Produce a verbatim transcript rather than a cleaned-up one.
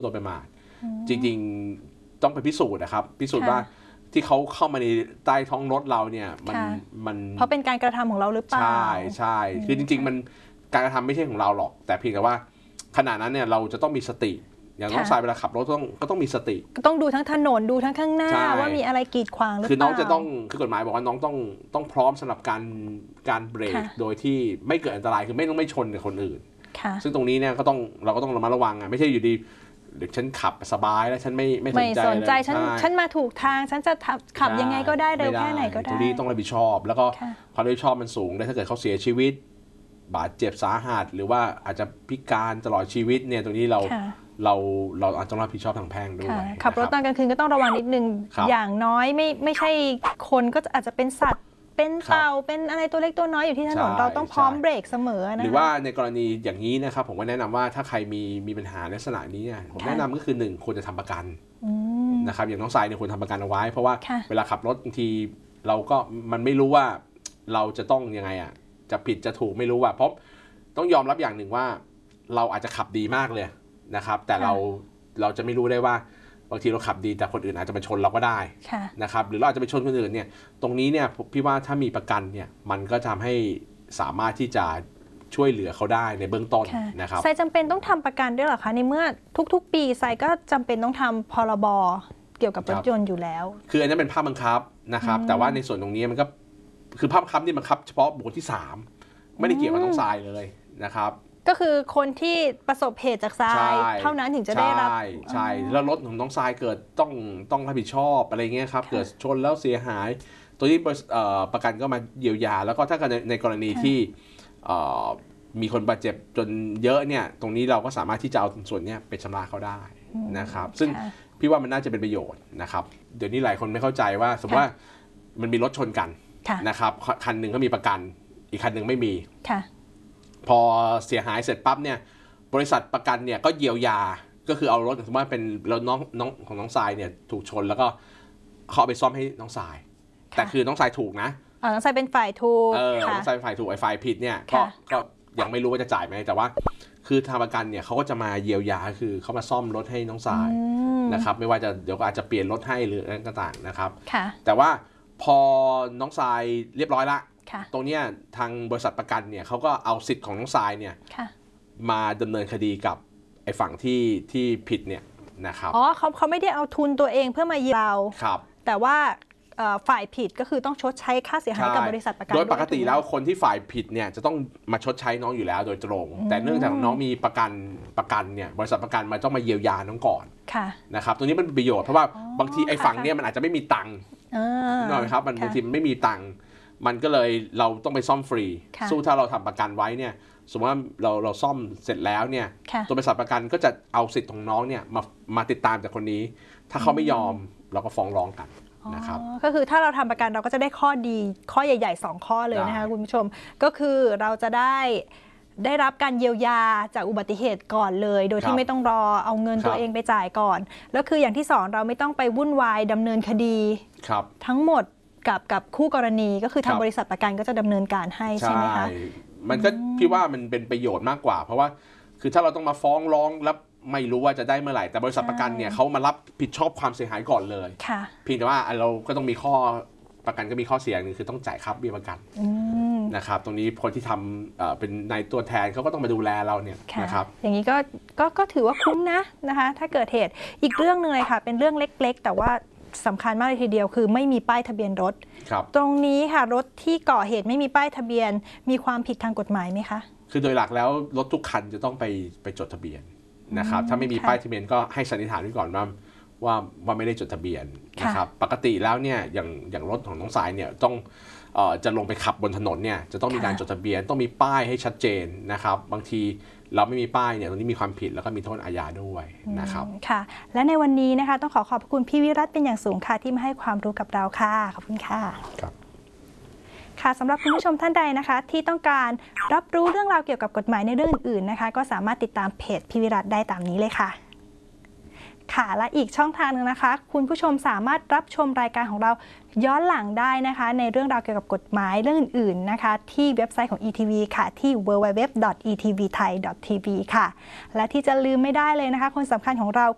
โดยประมาทจริงๆต้องไปพิสูจน์นะครับพิสูจน์ว่าที่เขาเข้ามาในใต้ท้องรถเราเนี่ยมันมันเพราะเป็นการกระทำของเราหรือเปล่าใช่ใช่คือจริงๆมันการกระทำไม่ใช่ของเราหรอกแต่เพียงแต่ว่าขณะนั้นเนี่ยเราจะต้องมีสติอย่างน้องทรายเวลาขับรถต้องก็ต้องมีสติก็ต้องดูทั้งถนนดูทั้งข้างหน้าว่ามีอะไรกีดขวางหรือเปล่าคือน้องจะต้องคือกฎหมายบอกว่าน้องต้องต้องพร้อมสำหรับการการเบรกโดยที่ไม่เกิดอันตรายคือไม่ต้องไม่ชนกับคนอื่นซึ่งตรงนี้เนี่ยก็ต้องเราก็ต้องระมัดระวังอ่ะไม่ใช่อยู่ดีเดี๋ยวฉันขับสบายแล้วฉันไม่ไม่สนใจฉันฉันมาถูกทางฉันจะขับยังไงก็ได้เร็วแค่ไหนก็ได้ตรงนี้ต้องรับผิดชอบแล้วก็ความรับผิดชอบมันสูงเลยถ้าเกิดเขาเสียชีวิตบาดเจ็บสาหัสหรือว่าอาจจะพิการตลอดชีวิตเนี่ยตรงนี้เราเราเราอาจจะต้องรับผิดชอบทางแพ่งด้วยขับรถตอนกลางคืนก็ต้องระวังนิดนึงอย่างน้อยไม่ไม่ใช่คนก็อาจจะเป็นสัตว์เป็นเต่าเป็นอะไรตัวเล็กตัวน้อยอยู่ที่ถนนเราต้องพร้อมเบรกเสมอนะหรือว่าในกรณีอย่างนี้นะครับผมก็แนะนำว่าถ้าใครมีมีปัญหาลักษณะนี้เนี่ยผมแนะนำก็คือหนึ่งควรจะทำประกันนะครับอย่างน้องทรายเนี่ยควรทำประกันเอาไว้เพราะว่าเวลาขับรถบางทีเราก็มันไม่รู้ว่าเราจะต้องยังไงอ่ะจะผิดจะถูกไม่รู้ว่าเพราะต้องยอมรับอย่างหนึ่งว่าเราอาจจะขับดีมากเลยนะครับแต่เราเราจะไม่รู้ได้ว่าบางทีเราขับดีแต่คนอื่นอาจจะมาชนเราก็ได้นะครับหรือเราอาจจะไปชนคนอื่นเนี่ยตรงนี้เนี่ยพี่ว่าถ้ามีประกันเนี่ยมันก็ทำให้สามารถที่จะช่วยเหลือเขาได้ในเบื้องต้นนะครับไซจำเป็นต้องทำประกันด้วยเหรอคะในเมื่อทุกๆปีไซก็จำเป็นต้องทำพรบเกี่ยวกับรถยนต์อยู่แล้วคืออันนี้เป็นภาคบังคับนะครับแต่ว่าในส่วนตรงนี้มันก็คือภาคบังคับนี่บังคับเฉพาะบุคคลที่สามไม่ได้เกี่ยวกับน้องทรายเลยนะครับก็คือคนที่ประสบเหตุจากทรายเท่านั้นถึงจะได้รับใช่ใช่แล้วรถของน้องทรายเกิดต้องต้องรับผิดชอบอะไรเงี้ยครับเกิดชนแล้วเสียหายตัวนี้ประกันก็มาเยียวยาแล้วก็ถ้าเกิดในกรณีที่มีคนบาดเจ็บจนเยอะเนี่ยตรงนี้เราก็สามารถที่จะเอาส่วนนี้ไปชำระเขาได้นะครับซึ่งพี่ว่ามันน่าจะเป็นประโยชน์นะครับเดี๋ยวนี้หลายคนไม่เข้าใจว่าสมมติว่ามันมีรถชนกันนะครับคันหนึ่งก็มีประกันอีกคันหนึ่งไม่มีพอเสียหายเสร็จปั๊บเนี่ยบริษัทประกันเนี่ยก็เยียวยาก็คือเอารถสมมติว่าเป็นรถน้องน้องของน้องทรายเนี่ยถูกชนแล้วก็เขาไปซ่อมให้น้องทรายแต่คือน้องทรายถูกนะอ๋อน้องทรายเป็นฝ่ายถูกเออน้องทรายเป็นฝ่ายถูกไอ้ฝ่ายผิดเนี่ยก็ก็ยังไม่รู้ว่าจะจ่ายไหมแต่ว่าคือทางประกันเนี่ยเขาก็จะมาเยียวยาคือเขามาซ่อมรถให้น้องทรายนะครับไม่ว่าจะเดี๋ยวก็อาจจะเปลี่ยนรถให้หรืออะไรต่างๆนะครับแต่ว่าพอน้องทรายเรียบร้อยละตรงนี้ทางบริษัทประกันเนี่ยเขาก็เอาสิทธิ์ของน้องทรายเนี่ยมาดำเนินคดีกับไอ้ฝั่งที่ที่ผิดเนี่ยนะครับอ๋อเขาเขาไม่ได้เอาทุนตัวเองเพื่อมาเยียวยาครับแต่ว่าฝ่ายผิดก็คือต้องชดใช้ค่าเสียหายกับบริษัทประกันโดยปกติแล้วคนที่ฝ่ายผิดเนี่ยจะต้องมาชดใช้น้องอยู่แล้วโดยตรงแต่เนื่องจากน้องมีประกันประกันเนี่ยบริษัทประกันมาต้องมาเยียวยาน้องก่อนนะครับตรงนี้มันเป็นประโยชน์เพราะว่าบางทีไอ้ฝั่งเนี่ยมันอาจจะไม่มีตังค์หน่อยครับมันบางทีมันไม่มีตังค์มันก็เลยเราต้องไปซ่อมฟรีสู้ถ้าเราทำประกันไว้เนี่ยสมมติว่าเราเราซ่อมเสร็จแล้วเนี่ยตัวบริษัทประกันก็จะเอาสิทธิ์ของน้องเนี่ยมามาติดตามจากคนนี้ถ้าเขาไม่ยอมเราก็ฟ้องร้องกันนะครับก็คือถ้าเราทำประกันเราก็จะได้ข้อดีข้อใหญ่ๆสองข้อเลยนะคะคุณผู้ชมก็คือเราจะได้ได้รับการเยียวยาจากอุบัติเหตุก่อนเลยโดยที่ไม่ต้องรอเอาเงินตัวเองไปจ่ายก่อนแล้วคืออย่างที่สองเราไม่ต้องไปวุ่นวายดำเนินคดีทั้งหมดกับกับคู่กรณีก็คือทางบริษัทประกันก็จะดำเนินการให้ใช่ไหมคะมันก็พี่ว่ามันเป็นประโยชน์มากกว่าเพราะว่าคือถ้าเราต้องมาฟ้องร้องแล้วไม่รู้ว่าจะได้เมื่อไหร่แต่บริษัทประกันเนี่ยเขามารับผิดชอบความเสียหายก่อนเลยเพียงแต่ว่าเราก็ต้องมีข้อประกันก็มีข้อเสียหนึ่งคือต้องจ่ายค่าเบี้ยประกันนะครับตรงนี้คนที่ทำเป็นนายตัวแทนเขาก็ต้องมาดูแลเราเนี่ยนะครับอย่างนี้ก็ก็ก็ถือว่าคุ้มนะนะคะถ้าเกิดเหตุอีกเรื่องนึงเลยค่ะเป็นเรื่องเล็กๆแต่ว่าสำคัญมากเลยทีเดียวคือไม่มีป้ายทะเบียนรถตรงนี้ค่ะรถที่ก่อเหตุไม่มีป้ายทะเบียนมีความผิดทางกฎหมายไหมคะคือโดยหลักแล้วรถทุกคันจะต้องไปไปจดทะเบียนนะครับถ้าไม่มีป้ายทะเบียนก็ให้สันนิษฐานไว้ก่อนว่าว่าว่าไม่ได้จดทะเบียนนะครับปกติแล้วเนี่ยอย่างอย่างรถของน้องสายเนี่ยต้องเอ่อจะลงไปขับบนถนนเนี่ยจะต้องมีการจดทะเบียนต้องมีป้ายให้ชัดเจนนะครับบางทีเราไม่มีป้ายเนี่ยตรงนี้มีความผิดแล้วก็มีโทษอาญาด้วยนะครับค่ะและในวันนี้นะคะต้องขอขอบคุณพี่วิรัตเป็นอย่างสูงค่ะที่มาให้ความรู้กับเราค่ะขอบคุณค่ะครับค่ะสำหรับคุณผู้ชมท่านใดนะคะที่ต้องการรับรู้เรื่องราวเกี่ยวกับกฎหมายในเรื่องอื่นๆนะคะก็สามารถติดตามเพจพี่วิรัตได้ตามนี้เลยค่ะค่ะและอีกช่องทางนึงนะคะคุณผู้ชมสามารถรับชมรายการของเราย้อนหลังได้นะคะในเรื่องราวเกี่ยวกับกฎหมายเรื่องอื่นๆนะคะที่เว็บไซต์ของ อี ที วี ค่ะที่ ดับเบิลยู ดับเบิลยู ดับเบิลยู ดอท อี ที วี ไทย ดอท ที วี ค่ะและที่จะลืมไม่ได้เลยนะคะคนสำคัญของเรา